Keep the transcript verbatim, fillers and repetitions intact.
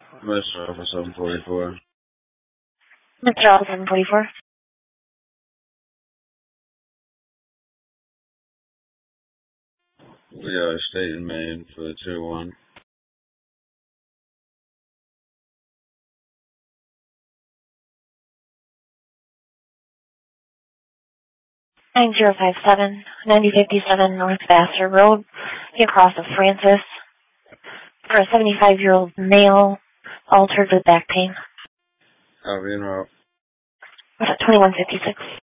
Mister Alpha seven forty-four. Mister Alpha seven forty-four. We got a state in Maine for the two one. nine zero five seven, ninety fifty-seven North Vassar Road, across of Francis, for a seventy-five-year-old male, altered with back pain. Copy and route. twenty-one fifty-six.